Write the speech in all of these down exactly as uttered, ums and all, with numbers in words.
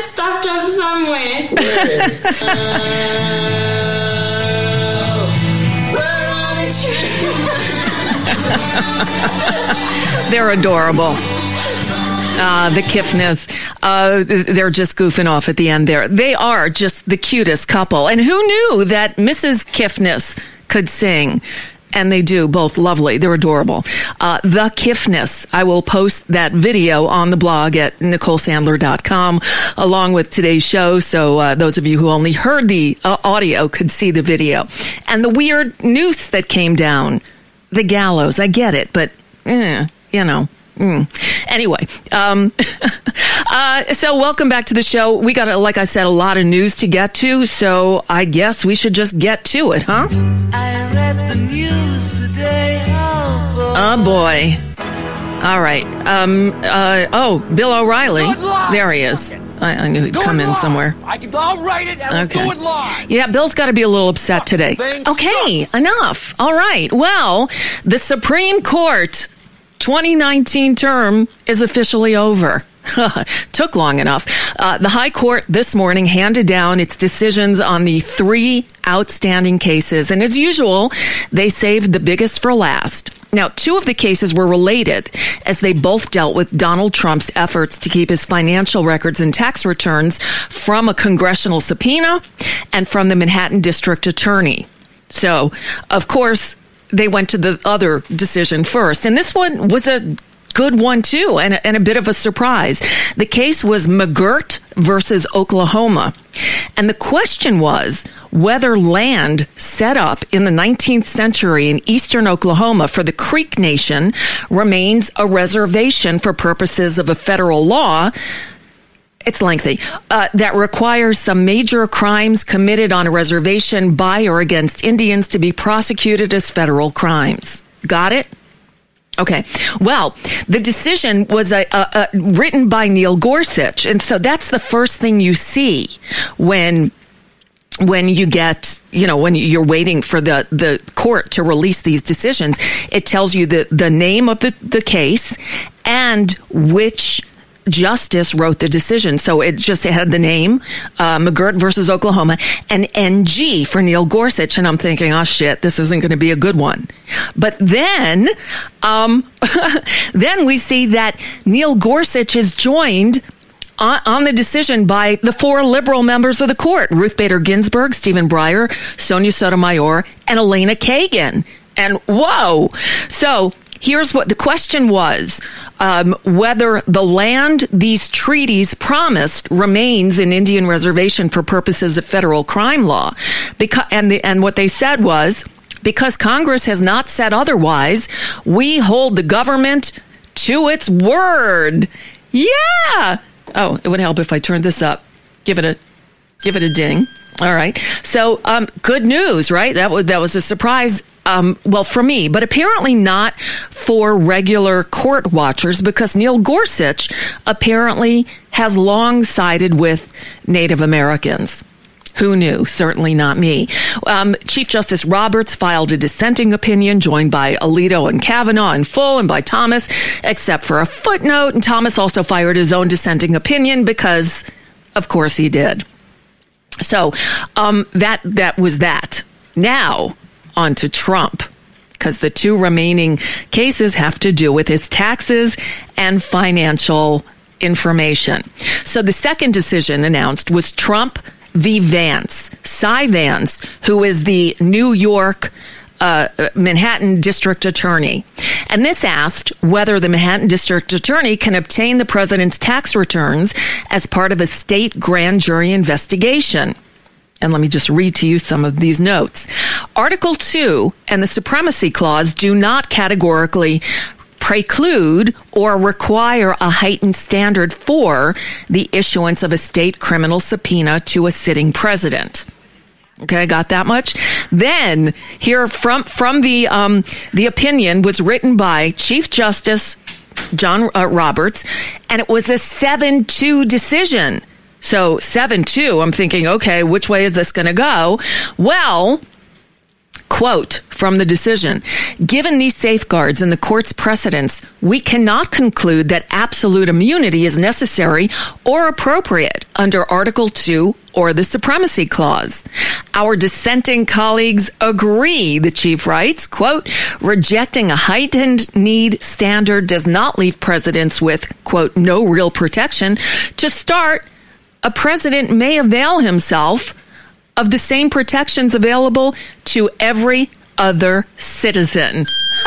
I've stopped up somewhere. They're adorable. Uh, the Kifnes, uh, they're just goofing off at the end there. They are just the cutest couple. And who knew that Missus Kifnes could sing? And they do, both lovely. They're adorable. Uh, the Kifnes. I will post that video on the blog at nicole sandler dot com along with today's show. So uh, those of you who only heard the uh, audio could see the video. And the weird noose that came down. The gallows. I get it, but, eh, you know. Mm. Anyway, um, uh, so welcome back to the show. We got, like I said, a lot of news to get to, so I guess we should just get to it, huh? I read the news today. Oh, oh boy. All right. Um, uh, oh, Bill O'Reilly. There he is. I, I knew he'd come in somewhere. I can, I'll write it and okay. we'll do it live. Yeah, Bill's got to be a little upset today. Okay, enough. All right. Well, the Supreme Court twenty nineteen term is officially over. Took long enough. Uh, the High Court this morning handed down its decisions on the three outstanding cases. And as usual, they saved the biggest for last. Now, two of the cases were related as they both dealt with Donald Trump's efforts to keep his financial records and tax returns from a congressional subpoena and from the Manhattan District Attorney. So, of course, they went to the other decision first. And this one was a good one, too, and a, and a bit of a surprise. The case was McGirt versus Oklahoma. And the question was whether land set up in the nineteenth century in eastern Oklahoma for the Creek Nation remains a reservation for purposes of a federal law. It's lengthy, uh, that requires some major crimes committed on a reservation by or against Indians to be prosecuted as federal crimes. Got it? Okay. Well, the decision was a, a, a, written by Neil Gorsuch. And so that's the first thing you see when when you get, you know, when you're waiting for the, the court to release these decisions. It tells you the, the name of the, the case and which justice wrote the decision. So it just had the name, uh, McGirt versus Oklahoma, and N G for Neil Gorsuch. And I'm thinking, oh shit, this isn't going to be a good one. But then, um, then we see that Neil Gorsuch is joined on, on the decision by the four liberal members of the court: Ruth Bader Ginsburg, Stephen Breyer, Sonia Sotomayor, and Elena Kagan. And whoa. So here's what the question was, um, whether the land these treaties promised remains an Indian reservation for purposes of federal crime law. Because, and, the, and what they said was, because Congress has not said otherwise, we hold the government to its word. Yeah. Oh, it would help if I turned this up. Give it a, give it a ding. All right. So, um, good news, right? That was, that was a surprise. Um, well, for me, but apparently not for regular court watchers, because Neil Gorsuch apparently has long sided with Native Americans. Who knew? Certainly not me. Um, Chief Justice Roberts filed a dissenting opinion joined by Alito and Kavanaugh in full and by Thomas, except for a footnote. And Thomas also fired his own dissenting opinion because, of course, he did. So um, that that was that. Now, on to Trump, because the two remaining cases have to do with his taxes and financial information. So the second decision announced was Trump v. Vance, Cy Vance, who is the New York uh, Manhattan District Attorney. And this asked whether the Manhattan District Attorney can obtain the president's tax returns as part of a state grand jury investigation. And let me just read to you some of these notes. Article two and the Supremacy Clause do not categorically preclude or require a heightened standard for the issuance of a state criminal subpoena to a sitting president. Okay, got that much? Then here from from the um, the opinion was written by Chief Justice John uh, Roberts, and it was a seven two decision. So seven two, I'm thinking, okay, which way is this going to go? Well, quote from the decision, given these safeguards and the court's precedents, we cannot conclude that absolute immunity is necessary or appropriate under Article two or the Supremacy Clause. Our dissenting colleagues agree, the chief writes, quote, rejecting a heightened need standard does not leave presidents with, quote, no real protection. To start, a president may avail himself of the same protections available to every other citizen.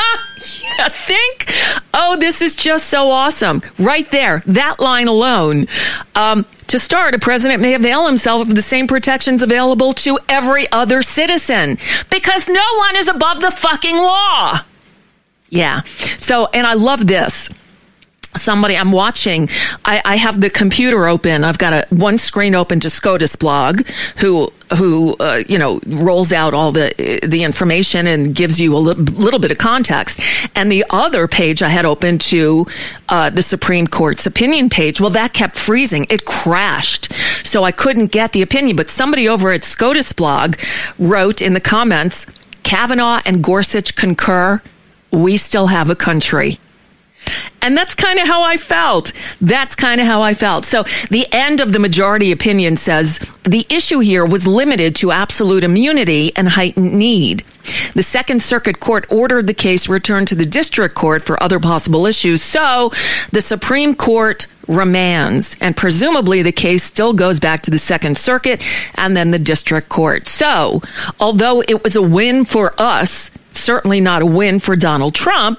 You think? Oh, this is just so awesome. Right there, that line alone. Um, to start, a president may avail himself of the same protections available to every other citizen because no one is above the fucking law. Yeah. So, and I love this. Somebody I'm watching, I, I have the computer open. I've got a one screen open to SCOTUS blog, who who uh, you know rolls out all the the information and gives you a li- little bit of context. And the other page I had open to uh, the Supreme Court's opinion page. Well, that kept freezing. It crashed, so I couldn't get the opinion. But somebody over at SCOTUS blog wrote in the comments, Kavanaugh and Gorsuch concur. We still have a country. And that's kind of how I felt. That's kind of how I felt. So the end of the majority opinion says the issue here was limited to absolute immunity and heightened need. The Second Circuit Court ordered the case returned to the district court for other possible issues. So the Supreme Court remands, and presumably the case still goes back to the Second Circuit and then the district court. So although it was a win for us, certainly not a win for Donald Trump,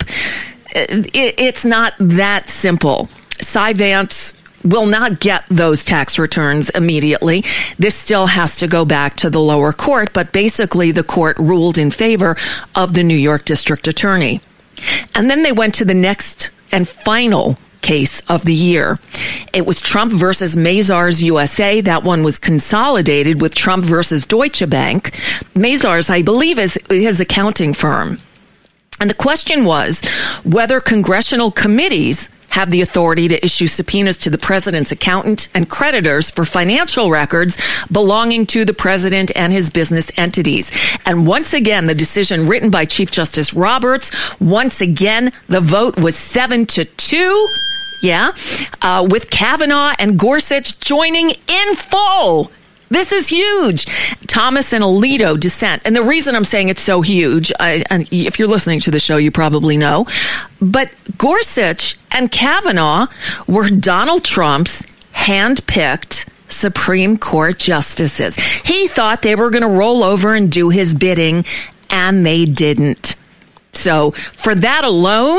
it's not that simple. Cy Vance will not get those tax returns immediately. This still has to go back to the lower court, but basically the court ruled in favor of the New York District Attorney. And then they went to the next and final case of the year. It was Trump versus Mazars U S A. That one was consolidated with Trump versus Deutsche Bank. Mazars, I believe, is his accounting firm. And the question was whether congressional committees have the authority to issue subpoenas to the president's accountant and creditors for financial records belonging to the president and his business entities. And once again, the decision written by Chief Justice Roberts, once again, the vote was seven to two. Yeah. Uh, with Kavanaugh and Gorsuch joining in full. This is huge. Thomas and Alito dissent. And the reason I'm saying it's so huge, I, and if you're listening to the show, you probably know, but Gorsuch and Kavanaugh were Donald Trump's handpicked Supreme Court justices. He thought they were going to roll over and do his bidding, and they didn't. So for that alone,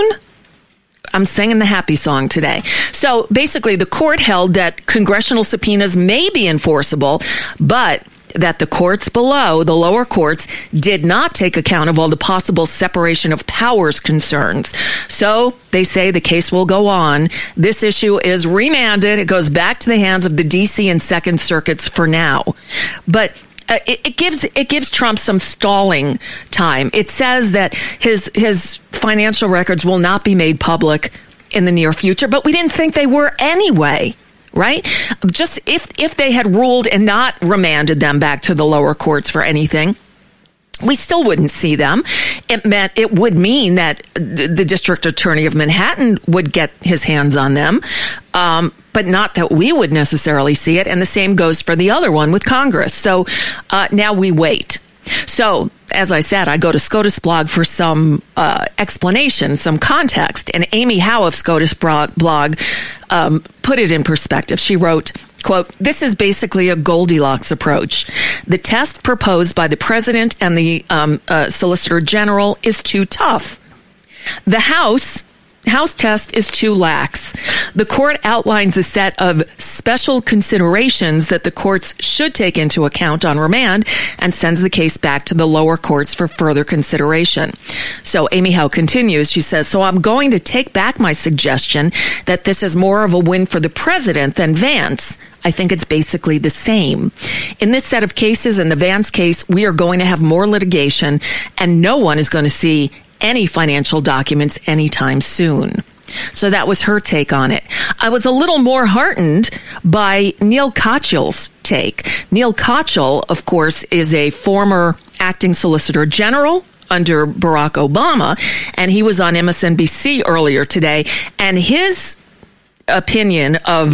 I'm singing the happy song today. So basically, the court held that congressional subpoenas may be enforceable, but that the courts below, the lower courts, did not take account of all the possible separation of powers concerns. So they say the case will go on. This issue is remanded. It goes back to the hands of the D C and Second Circuits for now. But Uh, it, it gives it gives Trump some stalling time. It says that his his financial records will not be made public in the near future, but we didn't think they were anyway, right? Just if if they had ruled and not remanded them back to the lower courts for anything, we still wouldn't see them. It meant it would mean that the district attorney of Manhattan would get his hands on them, um, but not that we would necessarily see it. And the same goes for the other one with Congress. So uh, now we wait. So, as I said, I go to SCOTUS blog for some uh, explanation, some context. And Amy Howe of SCOTUS blog um, put it in perspective. She wrote, quote, "This is basically a Goldilocks approach. The test proposed by the president and the um, uh, Solicitor General is too tough. The House... House test is too lax. The court outlines a set of special considerations that the courts should take into account on remand and sends the case back to the lower courts for further consideration." So Amy Howe continues. She says, "So I'm going to take back my suggestion that this is more of a win for the president than Vance. I think it's basically the same. In this set of cases, in the Vance case, we are going to have more litigation, and no one is going to see any financial documents anytime soon." So that was her take on it. I was a little more heartened by Neil Katyal's take. Neil Katyal, of course, is a former acting Solicitor General under Barack Obama, and he was on M S N B C earlier today, and his opinion of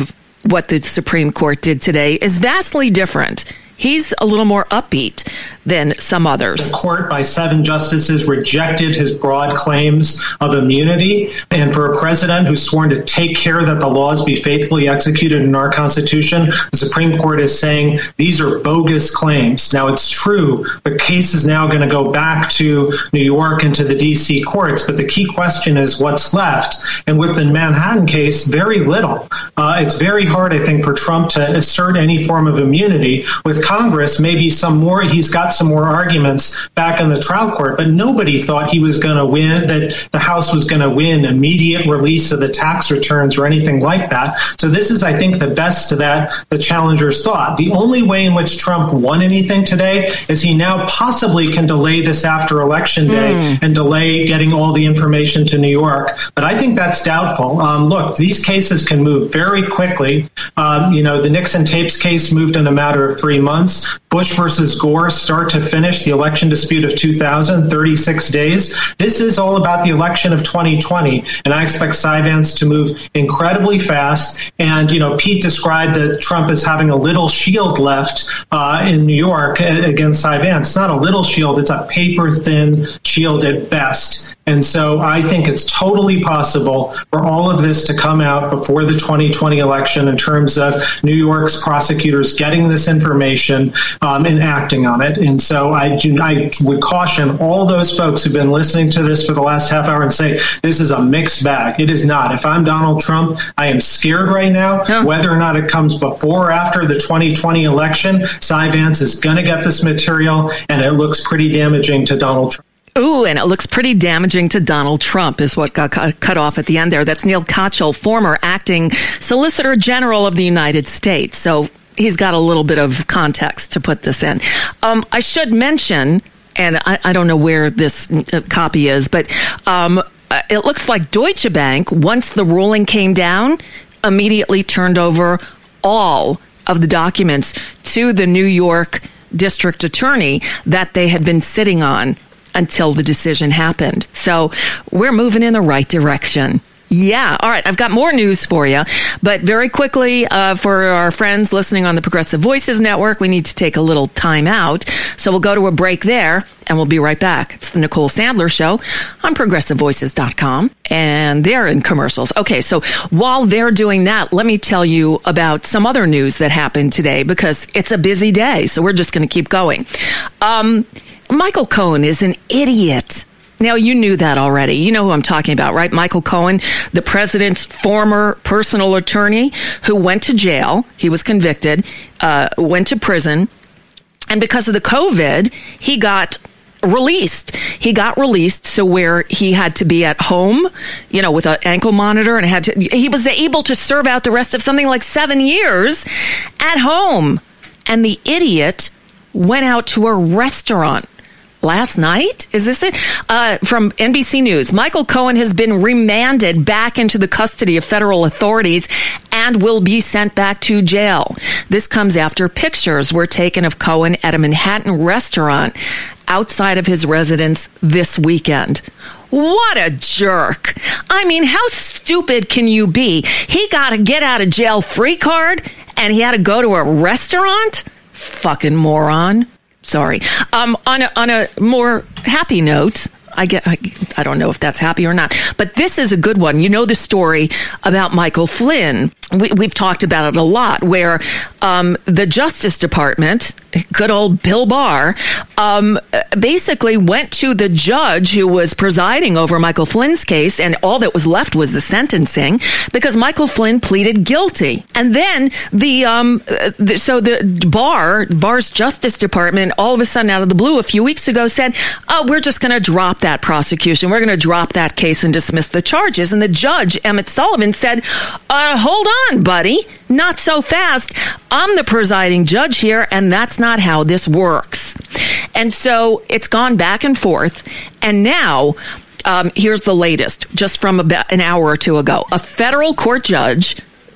what the Supreme Court did today is vastly different. He's a little more upbeat than some others. The court, by seven justices, rejected his broad claims of immunity. And for a president who's sworn to take care that the laws be faithfully executed in our Constitution, the Supreme Court is saying these are bogus claims. Now, it's true, the case is now going to go back to New York and to the D C courts, but the key question is what's left. And with the Manhattan case, very little. Uh, it's very hard, I think, for Trump to assert any form of immunity. With Congress, maybe some more, he's got some more arguments back in the trial court, but nobody thought he was going to win, that the House was going to win immediate release of the tax returns or anything like that. So this is, I think, the best that the challengers thought. The only way in which Trump won anything today is he now possibly can delay this after Election Day mm. and delay getting all the information to New York. But I think that's doubtful. Um, look, these cases can move very quickly. Um, you know, the Nixon tapes case moved in a matter of three months. Bush versus Gore, start to finish, the election dispute of two thousand, thirty-six days. This is all about the election of twenty twenty, and I expect Cy-Vance to move incredibly fast. And, you know, Pete described that Trump is having a little shield left uh, in New York against Cy-Vance. It's not a little shield, it's a paper-thin shield at best. And so I think it's totally possible for all of this to come out before the twenty twenty election in terms of New York's prosecutors getting this information um, and acting on it. And so I, do, I would caution all those folks who've been listening to this for the last half hour and say, this is a mixed bag. It is not. If I'm Donald Trump, I am scared right now. Huh. Whether or not it comes before or after the twenty twenty election, Cy-Vance is going to get this material, and it looks pretty damaging to Donald Trump. Ooh, and it looks pretty damaging to Donald Trump is what got cut off at the end there. That's Neil Katyal, former acting Solicitor General of the United States. So he's got a little bit of context to put this in. Um, I should mention, and I, I don't know where this copy is, but um, it looks like Deutsche Bank, once the ruling came down, immediately turned over all of the documents to the New York district attorney that they had been sitting on until the decision happened. So we're moving in the right direction. Yeah. All right. I've got more news for you. But very quickly, uh, for our friends listening on the Progressive Voices Network, we need to take a little time out. So we'll go to a break there and we'll be right back. It's the Nicole Sandler Show on progressive voices dot com. And they're in commercials. Okay. So while they're doing that, let me tell you about some other news that happened today because it's a busy day. So we're just going to keep going. Um, Michael Cohen is an idiot. Now, you knew that already. You know who I'm talking about, right? Michael Cohen, the president's former personal attorney who went to jail. He was convicted, uh, went to prison. And because of the COVID, he got released. He got released. So where he had to be at home, you know, with an ankle monitor and had to, he was able to serve out the rest of something like seven years at home. And the idiot went out to a restaurant last night. Is this it? Uh, from N B C News. Michael Cohen has been remanded back into the custody of federal authorities and will be sent back to jail. This comes after pictures were taken of Cohen at a Manhattan restaurant outside of his residence this weekend. What a jerk. I mean, how stupid can you be? He got a get out of jail free card and he had to go to a restaurant? Fucking moron. Sorry. Um, on a, on a more happy note, I get, I, I don't know if that's happy or not, but this is a good one. You know the story about Michael Flynn. We, we've talked about it a lot, where um, the Justice Department, good old Bill Barr, um, basically went to the judge who was presiding over Michael Flynn's case, and all that was left was the sentencing because Michael Flynn pleaded guilty. And then the, um, the so the Barr, Barr's Justice Department, all of a sudden out of the blue a few weeks ago said, oh, we're just going to drop that prosecution. We're going to drop that case and dismiss the charges. And the judge, Emmett Sullivan, said, uh, hold on, buddy. Not so fast. I'm the presiding judge here, and that's not how this works. And so it's gone back and forth. And now, um, here's the latest, just from about an hour or two ago. A federal court judge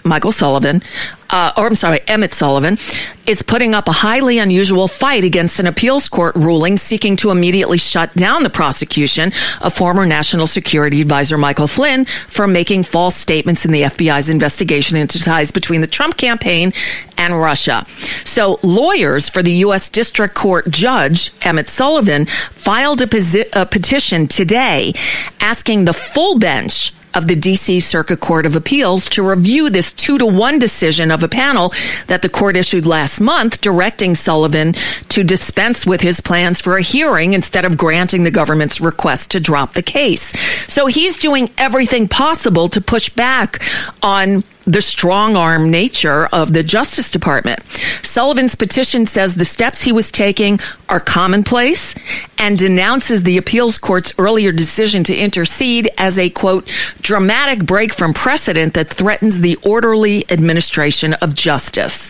Michael Sullivan, uh, or I'm sorry, Emmett Sullivan, is putting up a highly unusual fight against an appeals court ruling seeking to immediately shut down the prosecution of former National Security Advisor Michael Flynn for making false statements in the F B I's investigation into ties between the Trump campaign and Russia. So lawyers for the U S District Court Judge Emmett Sullivan filed a, posi- a petition today asking the full bench of the D C Circuit Court of Appeals to review this two to one decision of a panel that the court issued last month directing Sullivan to dispense with his plans for a hearing instead of granting the government's request to drop the case. So he's doing everything possible to push back on the strong-arm nature of the Justice Department. Sullivan's petition says the steps he was taking are commonplace and denounces the appeals court's earlier decision to intercede as a, quote, dramatic break from precedent that threatens the orderly administration of justice.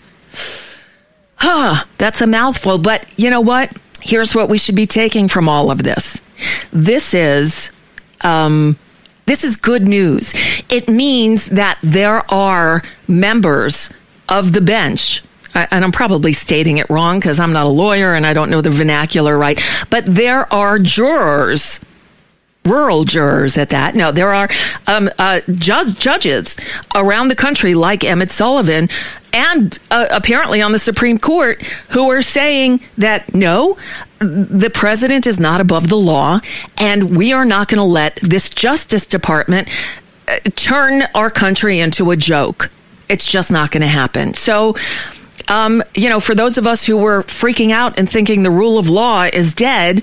Huh, that's a mouthful, but you know what? Here's what we should be taking from all of this. This is... Um, This is good news. It means that there are members of the bench, and I'm probably stating it wrong because I'm not a lawyer and I don't know the vernacular right, but there are jurors, rural jurors at that. No, there are um, uh, ju- judges around the country like Emmett Sullivan and uh, apparently on the Supreme Court who are saying that no, the president is not above the law, and we are not going to let this Justice Department uh, turn our country into a joke. It's just not going to happen. So, um, you know, for those of us who were freaking out and thinking the rule of law is dead,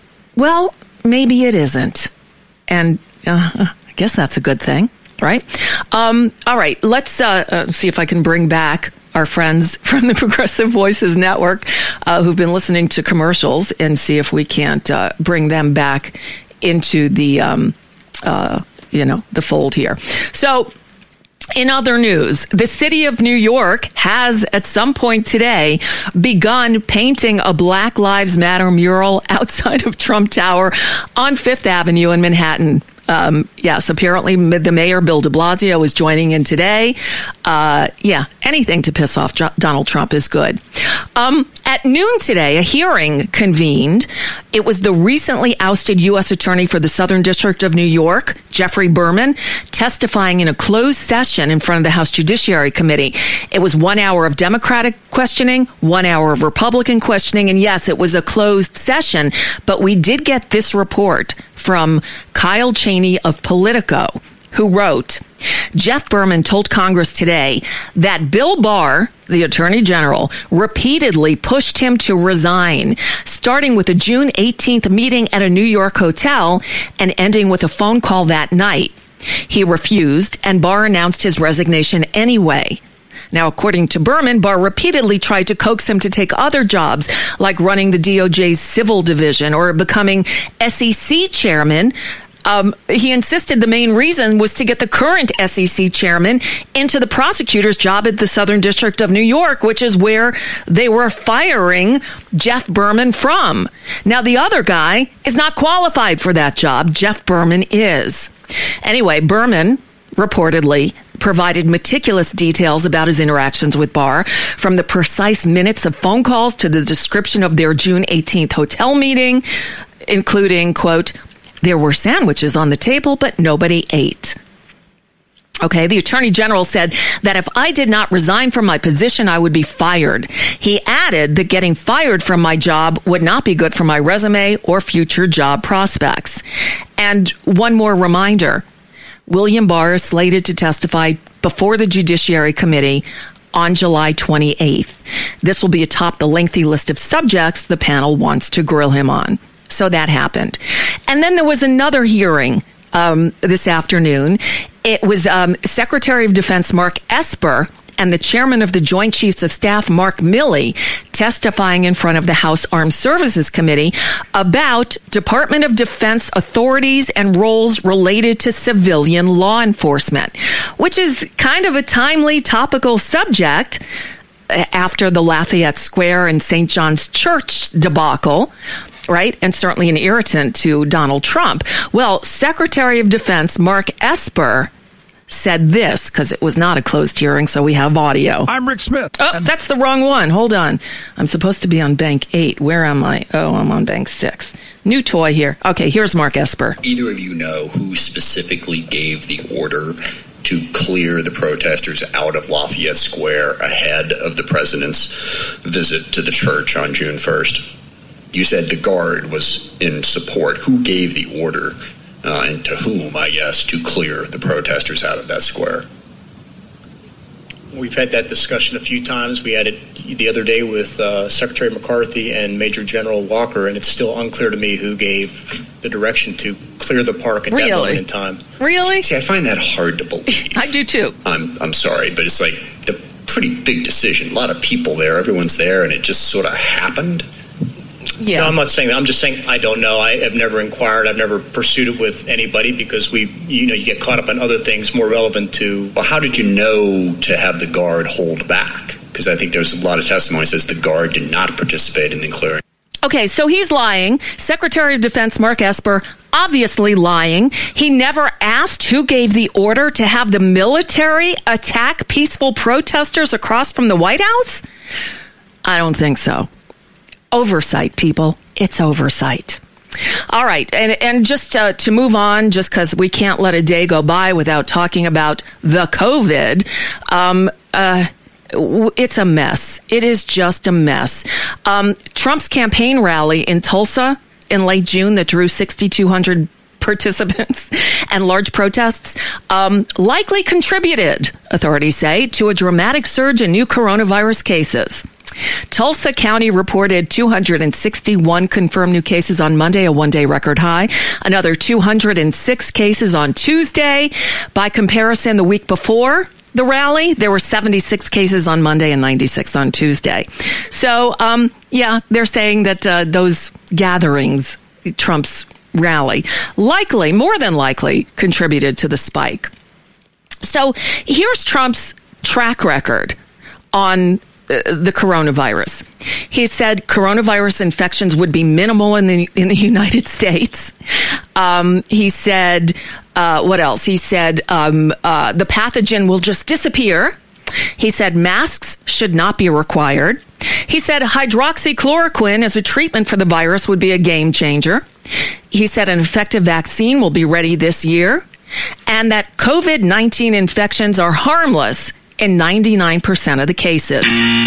well, maybe it isn't. And uh, I guess that's a good thing, right? Um, all right, let's uh, uh, see if I can bring back our friends from the Progressive Voices Network uh, who've been listening to commercials and see if we can't uh, bring them back into the, um, uh, you know, the fold here. So, in other news, the city of New York has at some point today begun painting a Black Lives Matter mural outside of Trump Tower on Fifth Avenue in Manhattan. Um, yes, apparently the mayor, Bill de Blasio, is joining in today. Uh, yeah, anything to piss off Donald Trump is good. Um, at noon today, a hearing convened. It was the recently ousted U S Attorney for the Southern District of New York, Geoffrey Berman, testifying in a closed session in front of the House Judiciary Committee. It was one hour of Democratic questioning, one hour of Republican questioning, and yes, it was a closed session, but we did get this report from Kyle Cheney of Politico, who wrote, Jeff Berman told Congress today that Bill Barr, the Attorney General, repeatedly pushed him to resign, starting with a June eighteenth meeting at a New York hotel and ending with a phone call that night. He refused, and Barr announced his resignation anyway. Now, according to Berman, Barr repeatedly tried to coax him to take other jobs, like running the D O J's civil division or becoming S E C chairman. Um, he insisted the main reason was to get the current S E C chairman into the prosecutor's job at the Southern District of New York, which is where they were firing Jeff Berman from. Now, the other guy is not qualified for that job. Jeff Berman is. Anyway, Berman reportedly provided meticulous details about his interactions with Barr, from the precise minutes of phone calls to the description of their June eighteenth hotel meeting, including, quote, there were sandwiches on the table, but nobody ate. Okay, the Attorney General said that if I did not resign from my position, I would be fired. He added that getting fired from my job would not be good for my resume or future job prospects. And one more reminder, William Barr is slated to testify before the Judiciary Committee on July twenty-eighth. This will be atop the lengthy list of subjects the panel wants to grill him on. So that happened. And then there was another hearing um, this afternoon. It was um, Secretary of Defense Mark Esper and the chairman of the Joint Chiefs of Staff, Mark Milley, testifying in front of the House Armed Services Committee about Department of Defense authorities and roles related to civilian law enforcement, which is kind of a timely, topical subject after the Lafayette Square and Saint John's Church debacle, right? And certainly an irritant to Donald Trump. Well, Secretary of Defense Mark Esper said this, because it was not a closed hearing, so we have audio. I'm Rick Smith. Oh, that's the wrong one. Hold on. I'm supposed to be on bank eight. Where am I? Oh, I'm on bank six. New toy here. Okay, here's Mark Esper. Either of you know who specifically gave the order to clear the protesters out of Lafayette Square ahead of the president's visit to the church on June first? You said the Guard was in support. Who gave the order? Uh, and to whom, I guess, to clear the protesters out of that square? We've had that discussion a few times. We had it the other day with uh, Secretary McCarthy and Major General Walker, and it's still unclear to me who gave the direction to clear the park at really? that moment in time. Really? See, I find that hard to believe. I do too. I'm I'm sorry, but it's like a pretty big decision. A lot of people there, everyone's there, and it just sort of happened. Yeah. No, I'm not saying that. I'm just saying I don't know. I have never inquired. I've never pursued it with anybody because we, you know, you get caught up in other things more relevant to. Well, how did you know to have the Guard hold back? Because I think there's a lot of testimony that says the Guard did not participate in the clearing. Okay, so he's lying. Secretary of Defense Mark Esper, obviously lying. He never asked who gave the order to have the military attack peaceful protesters across from the White House? I don't think so. Oversight, people. It's oversight. All right. And, and just uh, to move on, just because we can't let a day go by without talking about the COVID, um, uh, it's a mess. It is just a mess. Um, Trump's campaign rally in Tulsa in late June that drew six thousand two hundred participants and large protests um, likely contributed, authorities say, to a dramatic surge in new coronavirus cases. Tulsa County reported two hundred sixty-one confirmed new cases on Monday, a one-day record high. Another two hundred six cases on Tuesday. By comparison, the week before the rally, there were seventy-six cases on Monday and ninety-six on Tuesday. So, um, yeah, they're saying that uh, those gatherings, Trump's rally, likely, more than likely, contributed to the spike. So here's Trump's track record on the coronavirus. He said coronavirus infections would be minimal in the in the United States. Um, he said, uh, what else? He said um, uh, the pathogen will just disappear. He said masks should not be required. He said hydroxychloroquine as a treatment for the virus would be a game changer. He said an effective vaccine will be ready this year, and that COVID nineteen infections are harmless in ninety-nine percent of the cases.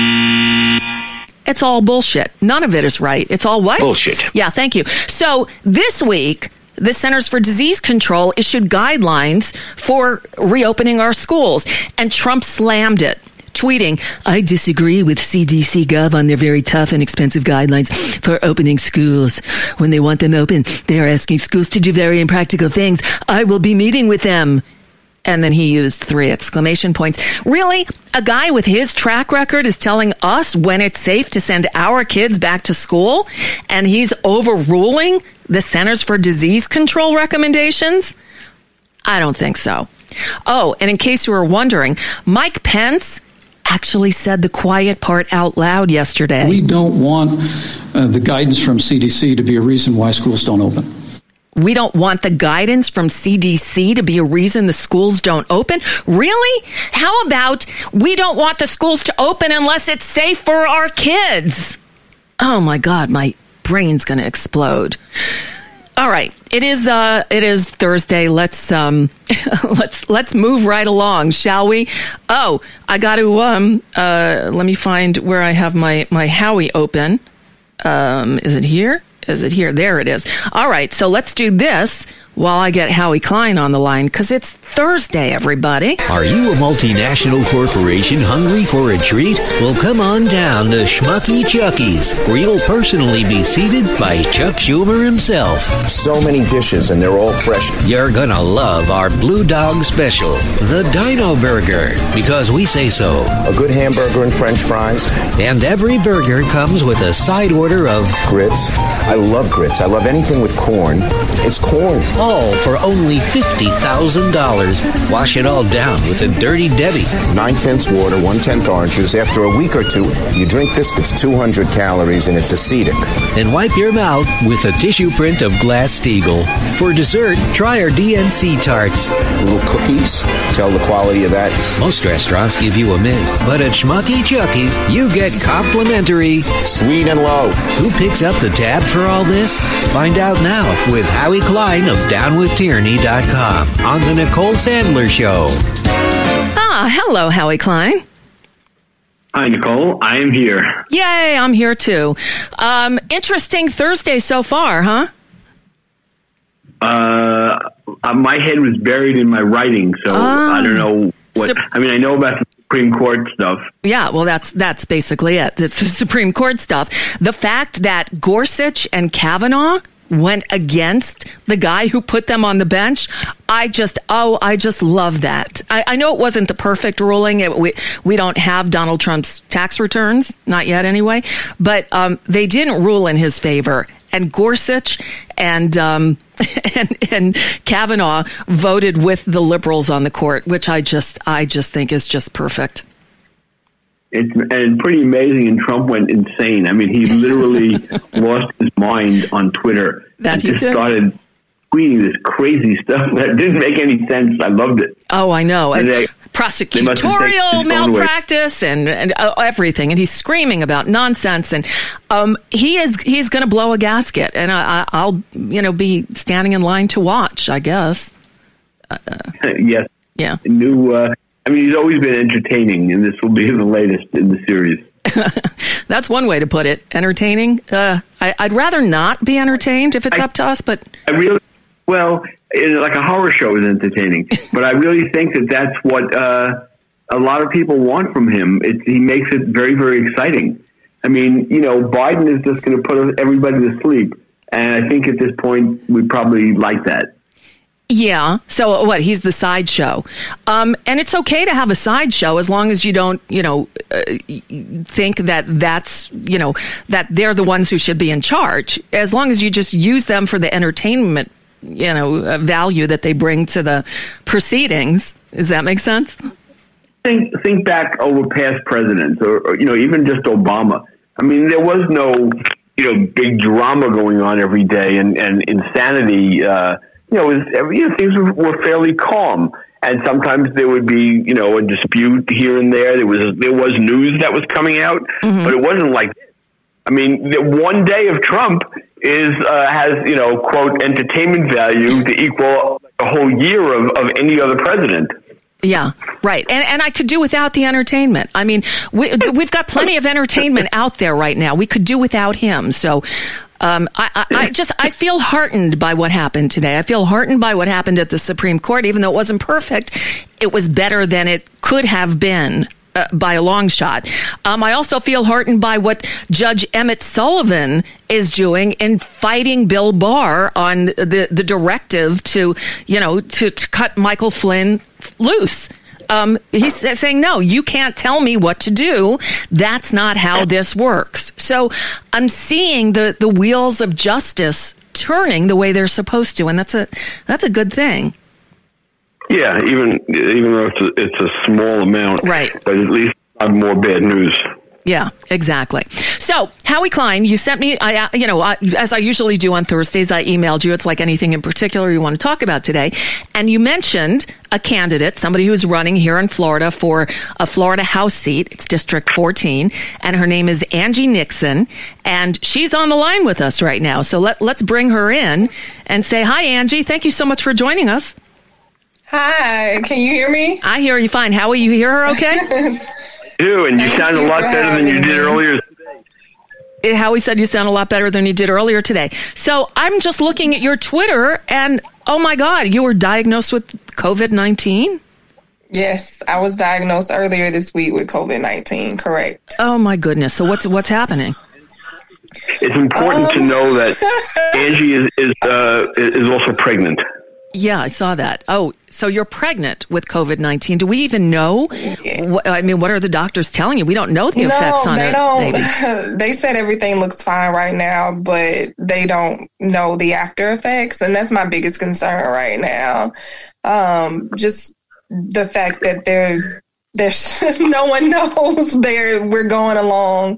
It's all bullshit. None of it is right. It's all what? Bullshit. Yeah, thank you. So this week, the Centers for Disease Control issued guidelines for reopening our schools, and Trump slammed it, tweeting, I disagree with C D C Gov on their very tough and expensive guidelines for opening schools. When they want them open, they are asking schools to do very impractical things. I will be meeting with them. And then he used three exclamation points. Really? A guy with his track record is telling us when it's safe to send our kids back to school, and he's overruling the Centers for Disease Control recommendations? I don't think so. Oh, and in case you were wondering, Mike Pence actually said the quiet part out loud yesterday. We don't want uh, the guidance from C D C to be a reason why schools don't open. We don't want the guidance from C D C to be a reason the schools don't open? Really? How about we don't want the schools to open unless it's safe for our kids? Oh my God, my brain's going to explode. All right, it is uh, it is Thursday. Let's um, let's let's move right along, shall we? Oh, I got to um, uh, let me find where I have my my Howie open. Um, is it here? Is it here? There it is. All right, so let's do this while I get Howie Klein on the line, because it's Thursday, everybody. Are you a multinational corporation hungry for a treat? Well, come on down to Schmucky Chucky's, where you'll personally be seated by Chuck Schumer himself. So many dishes, and they're all fresh. You're gonna love our Blue Dog Special, the Dino Burger, because we say so. A good hamburger and French fries. And every burger comes with a side order of grits. I love grits. I love anything with corn. It's corn. all for only fifty thousand dollars. Wash it all down with a Dirty Debbie. Nine-tenths water, one-tenth orange juice. After a week or two, you drink this, it's two hundred calories and it's acidic. And wipe your mouth with a tissue print of Glass-Steagall. For dessert, try our D N C tarts. Little cookies, tell the quality of that. Most restaurants give you a mint, but at Schmucky Chucky's, you get complimentary sweet and low. Who picks up the tab for all this? Find out now with Howie Klein of down with tyranny dot com on the Nicole Sandler Show. Ah, hello, Howie Klein. Hi, Nicole. I am here. Yay, I'm here too. Um, interesting Thursday so far, huh? Uh, my head was buried in my writing, so Ah. I don't know what. Sup- I mean, I know about the Supreme Court stuff. Yeah, well, that's that's basically it. It's the Supreme Court stuff. The fact that Gorsuch and Kavanaugh went against the guy who put them on the bench, I just, oh, I just love that. I, I know it wasn't the perfect ruling. It, we, we don't have Donald Trump's tax returns, not yet anyway, but um, they didn't rule in his favor. And Gorsuch and, um, and and Kavanaugh voted with the liberals on the court, which I just, I just think is just perfect. It's and pretty amazing, and Trump went insane. I mean, he literally lost his mind on Twitter That and he just did. started tweeting this crazy stuff that didn't make any sense. I loved it. Oh, I know. And And they- they must have taken prosecutorial his own way. malpractice and, and uh, everything. And he's screaming about nonsense. And um, he is he's going to blow a gasket. And I, I, I'll, you know, be standing in line to watch, I guess. Uh, yes. Yeah. New. Uh, I mean, he's always been entertaining, and this will be the latest in the series. That's one way to put it. Entertaining. Uh, I, I'd rather not be entertained if it's I, up to us, but I really, well, it, like a horror show is entertaining, but I really think that that's what uh, a lot of people want from him. It, he makes it very, very exciting. I mean, you know, Biden is just going to put everybody to sleep, and I think at this point we probably like that. yeah. So what? He's the sideshow. Um, and it's okay to have a sideshow as long as you don't, you know, uh, think that that's, you know, that they're the ones who should be in charge. As long as you just use them for the entertainment, you know, uh, value that they bring to the proceedings. Does that make sense? Think think back over past presidents, or, or you know, even just Obama. I mean, there was no, you know, big drama going on every day, and and insanity. Uh, you know, it was, you know, things were, were fairly calm, and sometimes there would be, you know, a dispute here and there. There was there was news that was coming out, mm-hmm. but it wasn't like. I mean, the one day of Trump is uh, has, you know, quote, entertainment value to equal a whole year of, of any other president. Yeah, right. And and I could do without the entertainment. I mean, we, we've got plenty of entertainment out there right now. We could do without him. So um, I, I, I just, I feel heartened by what happened today. I feel heartened by what happened at the Supreme Court. Even though it wasn't perfect, it was better than it could have been. Uh, by a long shot. Um, I also feel heartened by what Judge Emmett Sullivan is doing in fighting Bill Barr on the, the directive to, you know, to, to cut Michael Flynn loose. Um, he's saying, no, you can't tell me what to do. That's not how this works. So I'm seeing the, the wheels of justice turning the way they're supposed to, and that's a that's a good thing. Yeah, even even though it's a, it's a small amount, right? But at least I have more bad news. Yeah, exactly. So, Howie Klein, you sent me, I, you know, I, as I usually do on Thursdays, I emailed you. It's like anything in particular you want to talk about today. And you mentioned a candidate, somebody who's running here in Florida for a Florida House seat. It's District fourteen. And her name is Angie Nixon. And she's on the line with us right now. So let, let's bring her in and say, hi, Angie. Thank you so much for joining us. Hi, can you hear me? I hear you fine. Howie, you hear her okay? I do, and you Thank sound you a lot for better than you having did me. earlier. Howie said you sound a lot better than you did earlier today. So I'm just looking at your Twitter, and oh my God, you were diagnosed with COVID nineteen? Yes, I was diagnosed earlier this week with COVID nineteen, correct. Oh my goodness. So what's what's happening? It's important Um. to know that Angie is is uh, is also pregnant. Yeah, I saw that. Oh, so you're pregnant with COVID nineteen. Do we even know? What, I mean, what are the doctors telling you? We don't know the no, effects on they a don't. baby. They said everything looks fine right now, but they don't know the after effects. And that's my biggest concern right now. Um, just the fact that there's, there's no one knows there we're going along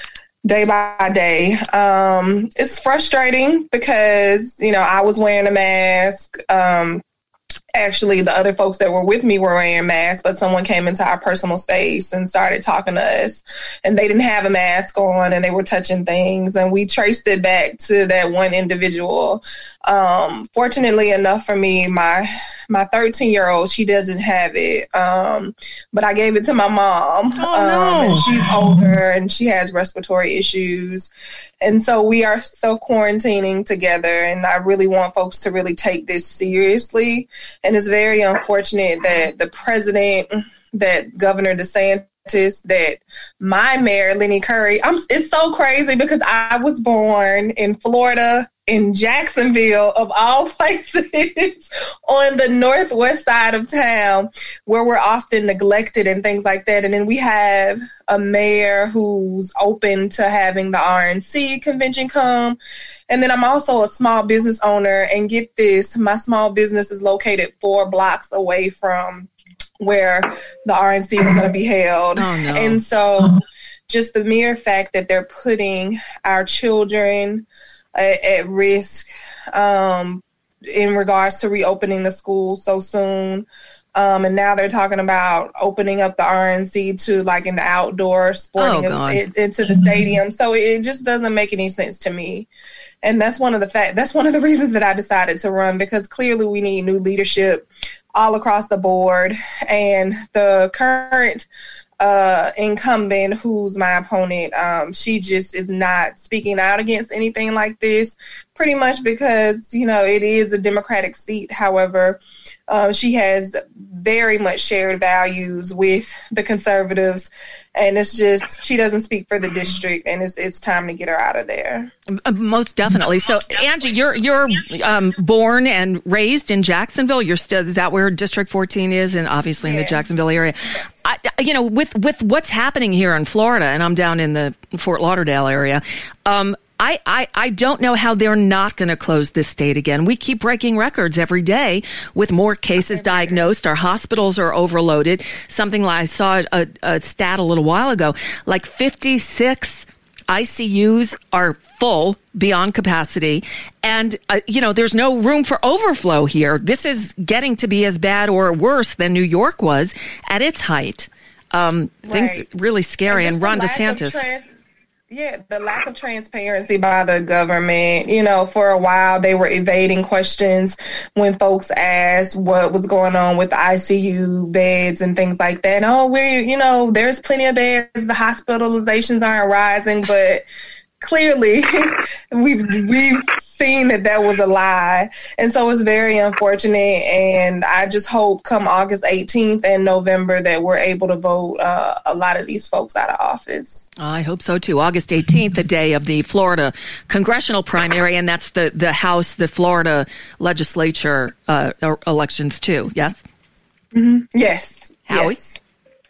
day by day. Um, it's frustrating because, you know, I was wearing a mask. Um, actually, the other folks that were with me were wearing masks, but someone came into our personal space and started talking to us, and they didn't have a mask on, and they were touching things, and we traced it back to that one individual. Um, fortunately enough for me, my my thirteen-year-old, she doesn't have it, um, but I gave it to my mom. Oh, um, no. and she's older, and she has respiratory issues, and so we are self-quarantining together, and I really want folks to really take this seriously. And it's very unfortunate that the president, that Governor DeSantis, that my mayor, Lenny Curry, I'm, it's so crazy because I was born in Florida, in Jacksonville, of all places, on the northwest side of town, where we're often neglected and things like that. And then we have a mayor who's open to having the R N C convention come. And then I'm also a small business owner, and get this, my small business is located four blocks away from where the R N C is going to be held. Oh, no. And so just the mere fact that they're putting our children at, at risk um, in regards to reopening the school so soon. Um, and now they're talking about opening up the R N C to like an outdoor sporting Oh, God. it, into the stadium. So it just doesn't make any sense to me. And that's one of the fact. That's one of the reasons that I decided to run, because clearly we need new leadership all across the board. And the current uh, incumbent, who's my opponent, um, she just is not speaking out against anything like this, pretty much because, you know, it is a Democratic seat. However, uh, she has very much shared values with the conservatives, and it's just, she doesn't speak for the district, and it's it's time to get her out of there. Most definitely. So, Angie, you're you're um, born and raised in Jacksonville. You're still, is that where District fourteen is, and obviously in Yeah. the Jacksonville area? I, you know, with with what's happening here in Florida, and I'm down in the Fort Lauderdale area. Um, I, I, I don't know how they're not going to close this state again. We keep breaking records every day with more cases diagnosed. Our hospitals are overloaded. Something like I saw a, a stat a little while ago, like fifty-six I C Us are full beyond capacity. And, uh, you know, there's no room for overflow here. This is getting to be as bad or worse than New York was at its height. Um, Right. Things really scary. And And, just the Ron lack of DeSantis. trans- Yeah, the lack of transparency by the government. You know, for a while they were evading questions when folks asked what was going on with the I C U beds and things like that. Oh, we're, you know, there's plenty of beds. The hospitalizations aren't rising, but clearly we've we've seen that that was a lie. And so it's very unfortunate, and I just hope come August eighteenth and November that we're able to vote uh, a lot of these folks out of office. I hope so too. August eighteenth, the day of the Florida congressional primary, and that's the, the House, the Florida legislature uh, elections too. Yes? Mm-hmm. Yes. Howie? Yes.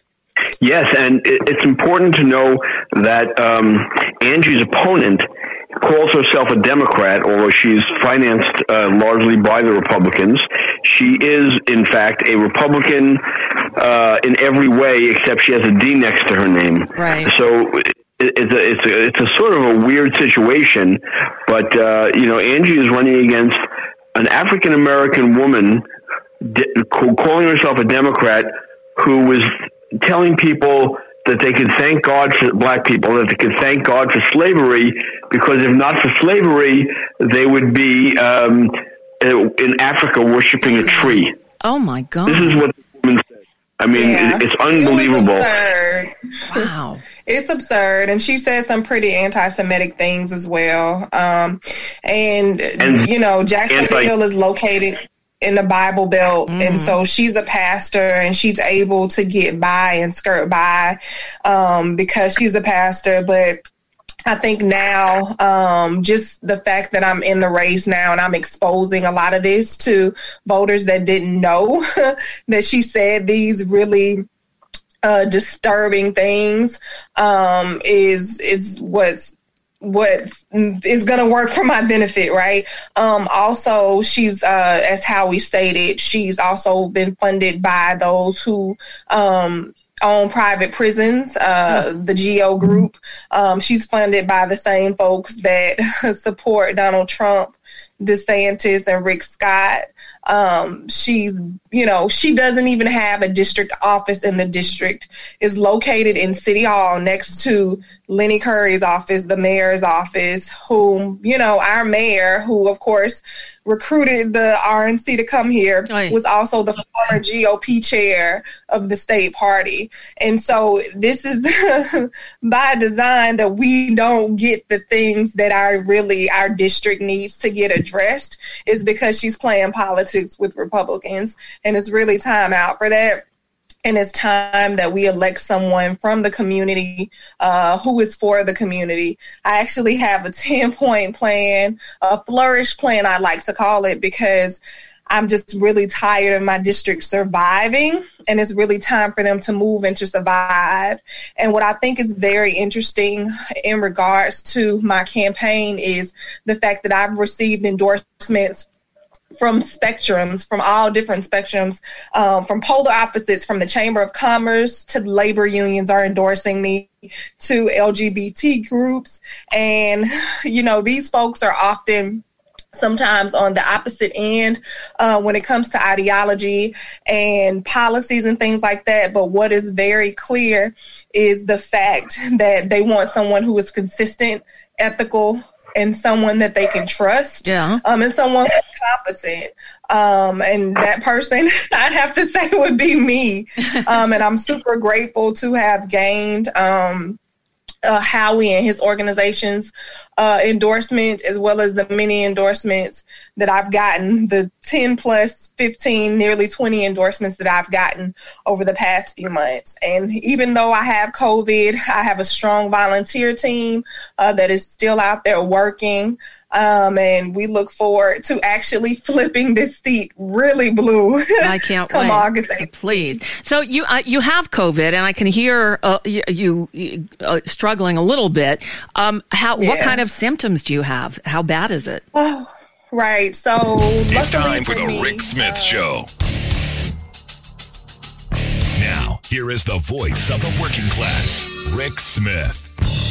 Yes, and it, it's important to know that um, Angie's opponent calls herself a Democrat, although she's financed uh, largely by the Republicans. She is, in fact, a Republican uh, in every way, except she has a D next to her name. Right. So it, it's a, it's a, it's a sort of a weird situation, but uh, you know, Angie is running against an African American woman de- calling herself a Democrat, who was telling people that they could thank God for black people, that they could thank God for slavery, because if not for slavery, they would be um, in Africa worshiping a tree. Oh, my God. This is what the woman said. I mean, Yeah. it, it's unbelievable. It was absurd. Wow. It's absurd. And she said some pretty anti-Semitic things as well. Um, and, And you know, Jacksonville anti- is located in the Bible Belt. Mm-hmm. And so she's a pastor, and she's able to get by and skirt by um, because she's a pastor. But I think now, um, just the fact that I'm in the race now and I'm exposing a lot of this to voters that didn't know that she said these really uh, disturbing things um, is is what's what is going to work for my benefit, right? Um, also, she's, uh, as Howie stated, she's also been funded by those who um, own private prisons, uh, the G O group. Um, she's funded by the same folks that support Donald Trump, DeSantis, and Rick Scott. Um, she's, you know, she doesn't even have a district office in the district. It's located in City Hall next to Lenny Curry's office, the mayor's office, whom, you know, our mayor, who, of course, recruited the R N C to come here, right, was also the former G O P chair of the state party. And so this is by design that we don't get the things that our really our district needs to get addressed, is because she's playing politics with Republicans. And it's really time out for that. And it's time that we elect someone from the community uh, who is for the community. I actually have a ten-point plan, a flourish plan, I like to call it, because I'm just really tired of my district surviving, and it's really time for them to move and to survive. And what I think is very interesting in regards to my campaign is the fact that I've received endorsements from spectrums, from all different spectrums, um, from polar opposites, from the Chamber of Commerce to labor unions are endorsing me, to L G B T groups. And, you know, these folks are often sometimes on the opposite end uh, when it comes to ideology and policies and things like that. But what is very clear is the fact that they want someone who is consistent, ethical, and someone that they can trust, yeah. um, and someone who's competent. Um, and that person, I'd have to say, would be me. Um, and I'm super grateful to have gained um, uh, Howie and his organization's uh, endorsement, as well as the many endorsements that I've gotten, the ten plus fifteen, nearly twenty endorsements that I've gotten over the past few months. And even though I have COVID, I have a strong volunteer team uh, that is still out there working. Um, and we look forward to actually flipping this seat really blue. I can't come wait. August eighth. Please. So you uh, you have COVID, and I can hear uh, you, you uh, struggling a little bit. Um, how? Yeah. What kind of symptoms do you have? How bad is it? Oh, right. So it's time for, for the me, Rick Smith uh, Show. Now, here is the voice of the working class, Rick Smith.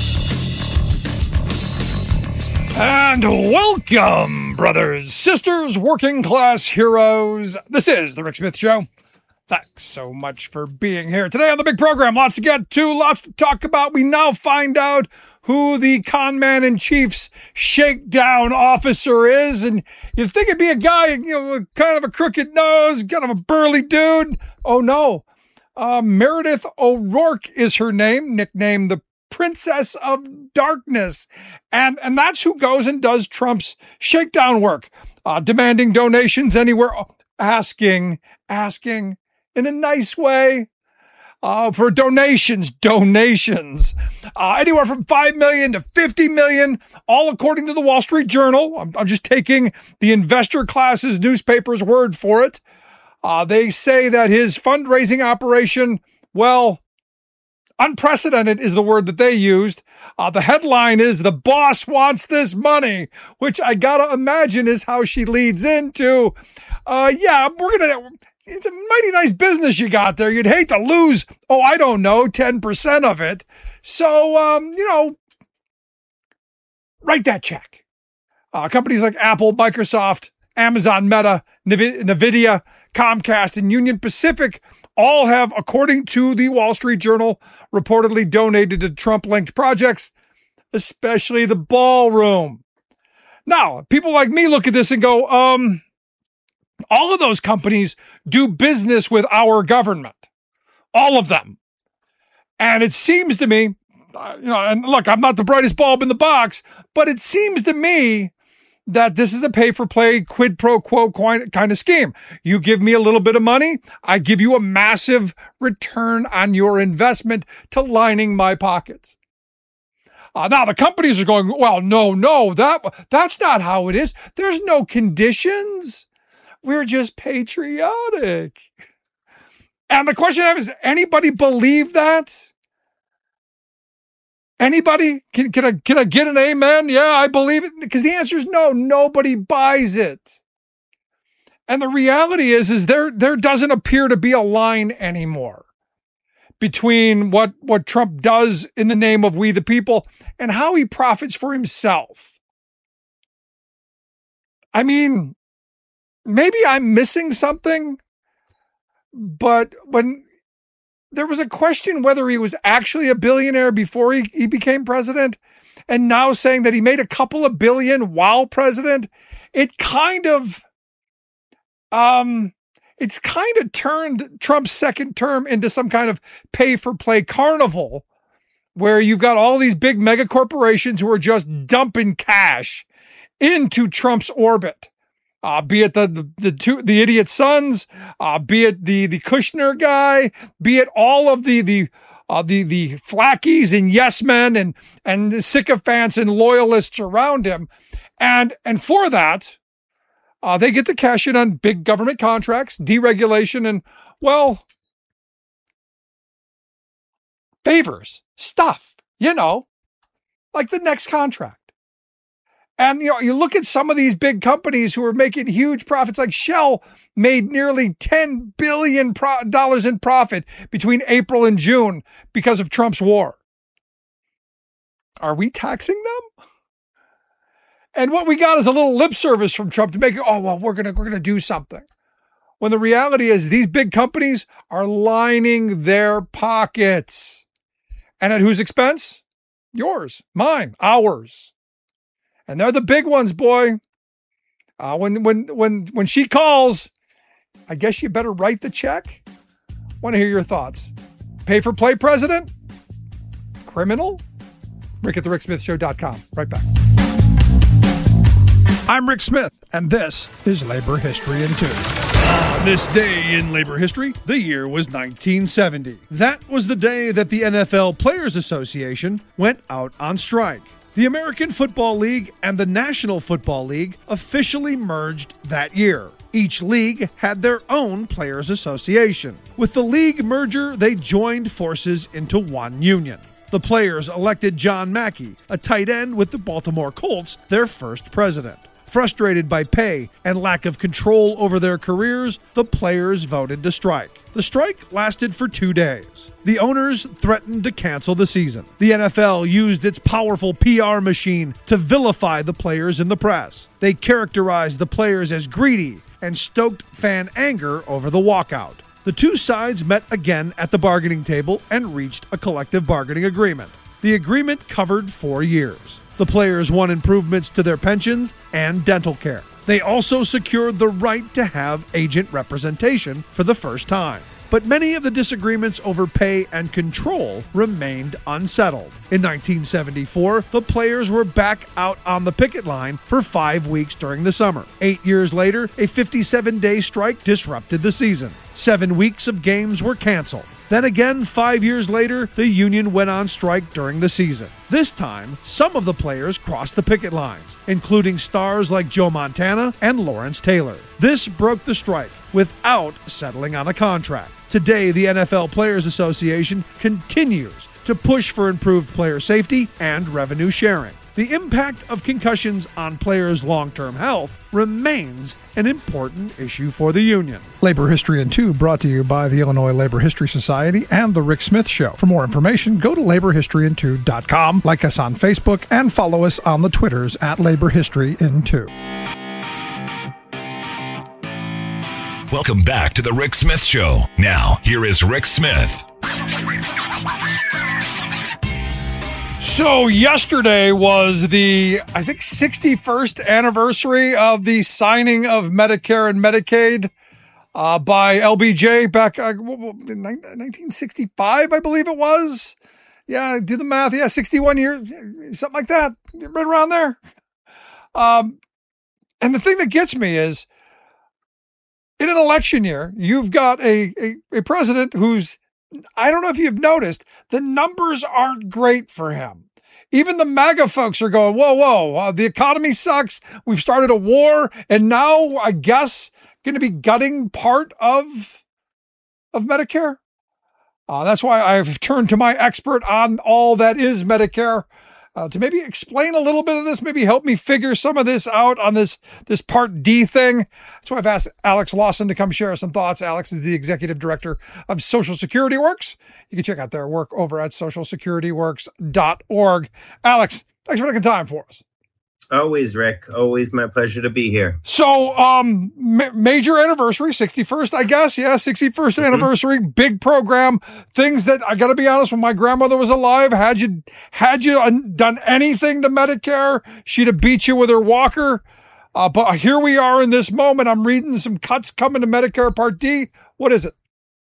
And welcome, brothers, sisters, working class heroes. This is the Rick Smith Show. Thanks so much for being here today on the big program. Lots to get to, lots to talk about. We now find out who the con man in chief's shakedown officer is. And you'd think it'd be a guy, you know, with kind of a crooked nose, kind of a burly dude. Oh, no. Uh, Meredith O'Rourke is her name, nicknamed the Princess of Darkness. And and that's who goes and does Trump's shakedown work, uh, demanding donations anywhere, asking, asking in a nice way uh, for donations, donations, uh, anywhere from five million dollars to fifty million dollars, all according to the Wall Street Journal. I'm, I'm just taking the investor class's newspaper's word for it. Uh, they say that his fundraising operation, well, unprecedented is the word that they used. Uh, the headline is "The Boss Wants This Money," which I gotta imagine is how she leads into, uh, yeah, we're gonna, it's a mighty nice business you got there. You'd hate to lose, oh, I don't know, ten percent of it. So, um, you know, write that check. Uh, companies like Apple, Microsoft, Amazon, Meta, NVIDIA, Comcast, and Union Pacific all have, according to the Wall Street Journal, reportedly donated to Trump-linked projects, especially the ballroom. Now, people like me look at this and go, um, all of those companies do business with our government. All of them. And it seems to me, uh, you know, and look, I'm not the brightest bulb in the box, but it seems to me that this is a pay-for-play, quid pro quo kind of scheme. You give me a little bit of money, I give you a massive return on your investment to lining my pockets. Uh, now the companies are going, well, no, no, that that's not how it is. There's no conditions. We're just patriotic. And the question I have is, anybody believe that? Anybody? Can, can I, can I get an amen? Yeah, I believe it. Because the answer is no, nobody buys it. And the reality is, is there, there doesn't appear to be a line anymore between what, what Trump does in the name of we the people and how he profits for himself. I mean, maybe I'm missing something, but when there was a question whether he was actually a billionaire before he, he became president, and now saying that he made a couple of billion while president, it kind of, um, it's kind of turned Trump's second term into some kind of pay-for-play carnival where you've got all these big mega corporations who are just dumping cash into Trump's orbit. Uh, be it the, the, the two, the idiot sons, uh, be it the, the Kushner guy, be it all of the, the, uh, the, the flackies and yes men and, and the sycophants and loyalists around him. And, and for that, Uh, they get to cash in on big government contracts, deregulation, and, well, favors, stuff, you know, like the next contract. And, you know, you look at some of these big companies who are making huge profits, like Shell made nearly ten billion dollars in profit between April and June because of Trump's war. Are we taxing them? And what we got is a little lip service from Trump to make it, oh, well, we're going to we're going to do something. When the reality is these big companies are lining their pockets. And at whose expense? Yours, mine, ours. And they're the big ones, boy. Uh, when when when when she calls, I guess you better write the check. Want to hear your thoughts. Pay for play president? Criminal? Rick at the Rick Smith Show dot com. Right back. I'm Rick Smith, and this is Labor History in Two. On this day in labor history, the year was nineteen seventy. That was the day that the N F L Players Association went out on strike. The American Football League and the National Football League officially merged that year. Each league had their own Players Association. With the league merger, they joined forces into one union. The players elected John Mackey, a tight end with the Baltimore Colts, their first president. Frustrated by pay and lack of control over their careers, the players voted to strike. The strike lasted for two days. The owners threatened to cancel the season. The N F L used its powerful P R machine to vilify the players in the press. They characterized the players as greedy and stoked fan anger over the walkout. The two sides met again at the bargaining table and reached a collective bargaining agreement. The agreement covered four years. The players won improvements to their pensions and dental care. They also secured the right to have agent representation for the first time. But many of the disagreements over pay and control remained unsettled. In nineteen seventy-four, the players were back out on the picket line for five weeks during the summer. Eight years later, a fifty-seven day strike disrupted the season. Seven weeks of games were canceled. Then again, five years later, the union went on strike during the season. This time, some of the players crossed the picket lines, including stars like Joe Montana and Lawrence Taylor. This broke the strike without settling on a contract. Today, the N F L Players Association continues to push for improved player safety and revenue sharing. The impact of concussions on players' long-term health remains an important issue for the union. Labor History in Two brought to you by the Illinois Labor History Society and The Rick Smith Show. For more information, go to labor history in two dot com, like us on Facebook, and follow us on the Twitters at Labor History in Two. Welcome back to The Rick Smith Show. Now, here is Rick Smith. So yesterday was the, I think, sixty-first anniversary of the signing of Medicare and Medicaid uh, by L B J back uh, in nineteen sixty-five, I believe it was. Yeah, do the math. Yeah, sixty-one years, something like that, right around there. Um, and the thing that gets me is, in an election year, you've got a, a, a president who's, I don't know if you've noticed, the numbers aren't great for him. even the MAGA folks are going, whoa, whoa, uh, the economy sucks. We've started a war, and now I guess going to be gutting part of of Medicare. Uh, that's why I've turned to my expert on all that is Medicare uh, to maybe explain a little bit of this, maybe help me figure some of this out on this, this Part D thing. That's why I've asked Alex Lawson to come share some thoughts. Alex is the executive director of Social Security Works. You can check out their work over at social security works dot org. Alex, thanks for taking time for us. Always, Rick. Always my pleasure to be here. So, um, ma- major anniversary, sixty-first, I guess. Yeah, sixty-first mm-hmm. anniversary, big program. Things that I got to be honest, when my grandmother was alive, had you had you done anything to Medicare, she'd have beat you with her walker. Uh, but here we are in this moment. I'm reading some cuts coming to Medicare Part D. What is it?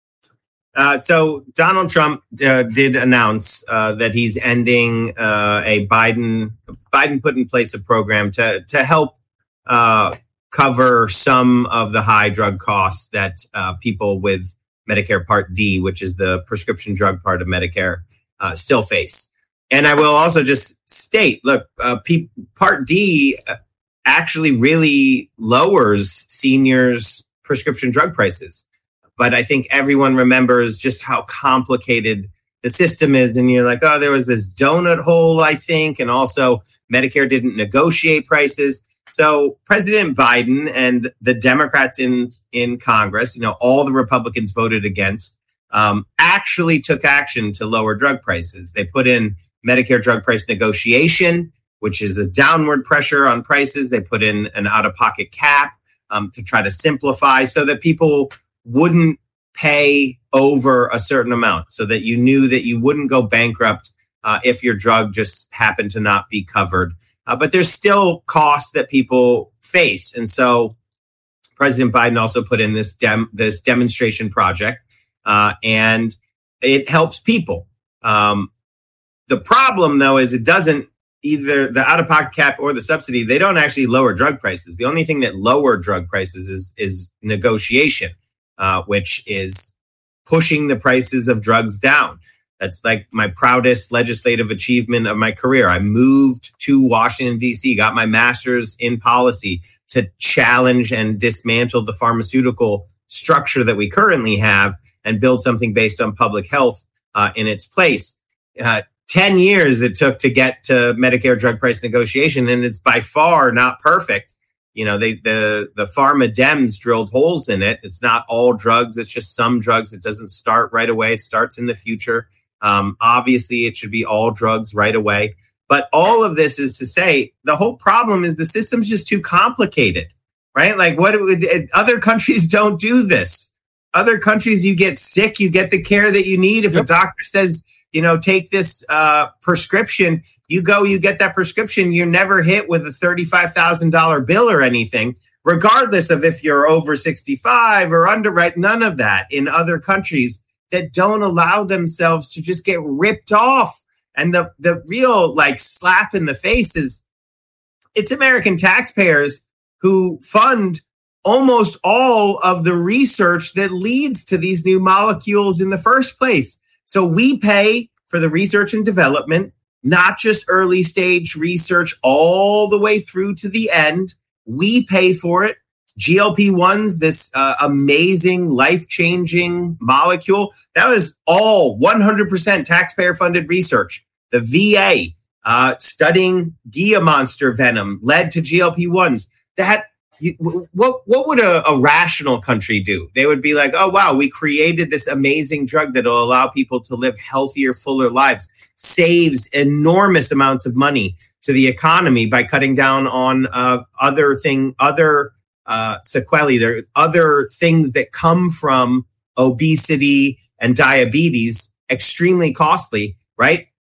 Uh, so Donald Trump uh, did announce uh, that he's ending uh, a Biden Biden put in place a program to to help uh, cover some of the high drug costs that uh, people with Medicare Part D, which is the prescription drug part of Medicare, uh, still face. And I will also just state, look, uh, P- Part D actually really lowers seniors' prescription drug prices. But I think everyone remembers just how complicated the system is. And you're like, oh, there was this donut hole, I think. And also Medicare didn't negotiate prices. So President Biden and the Democrats in, in Congress, you know, all the Republicans voted against, um, actually took action to lower drug prices. They put in Medicare drug price negotiation, which is a downward pressure on prices. They put in an out-of-pocket cap um, to try to simplify so that people wouldn't pay over a certain amount, so that you knew that you wouldn't go bankrupt uh, if your drug just happened to not be covered. Uh, but there's still costs that people face. And so President Biden also put in this dem- this demonstration project, uh, and it helps people. Um, the problem, though, is it doesn't either the out-of-pocket cap or the subsidy. They don't actually lower drug prices. The only thing that lower drug prices is is negotiation. Uh, which is pushing the prices of drugs down. That's like my proudest legislative achievement of my career. I moved to Washington, D C, got my master's in policy to challenge and dismantle the pharmaceutical structure that we currently have and build something based on public health uh, in its place. Uh, ten years it took to get to Medicare drug price negotiation, and it's by far not perfect. You know, they, the, the pharma Dems drilled holes in it. It's not all drugs. It's just some drugs. It doesn't start right away. It starts in the future. Um, obviously, it should be all drugs right away. But all of this is to say the whole problem is the system's just too complicated, right? Like what it, other countries don't do this. Other countries, you get sick, you get the care that you need. If yep. a doctor says, you know, take this uh, prescription, you go, you get that prescription, you're never hit with a thirty-five thousand dollars bill or anything, regardless of if you're over sixty-five or under, right? None of that in other countries that don't allow themselves to just get ripped off. And the, the real like slap in the face is it's American taxpayers who fund almost all of the research that leads to these new molecules in the first place. So we pay for the research and development, not just early stage research all the way through to the end. We pay for it. G L P ones, this uh, amazing, life-changing molecule, that was all one hundred percent taxpayer-funded research. The V A uh, studying Gia monster venom led to G L P ones. That you, what what would a, a rational country do? They would be like, oh, wow, we created this amazing drug that will allow people to live healthier, fuller lives, saves enormous amounts of money to the economy by cutting down on uh, other thing, other uh, sequelae, there other things that come from obesity and diabetes, extremely costly, right?